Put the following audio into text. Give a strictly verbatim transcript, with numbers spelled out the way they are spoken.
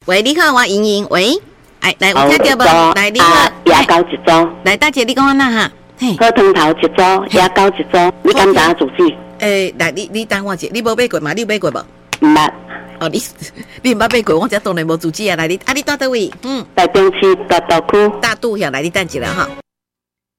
喂，你好，我莹莹。喂，哎，来，有听到无？来，你好， 牙膏一组。 来，大姐，你讲安那哈？嘿， 喝汤头一组，牙膏一组。你敢知影主旨？ 诶，来，你你等我一下，你无买过吗？你有买过无？ 唔捌。 哦，你你唔捌买过，我这当然无主旨啊。来，你啊，你住倒位？嗯， 台中市大道区。 大肚遐，来，你等一下哈。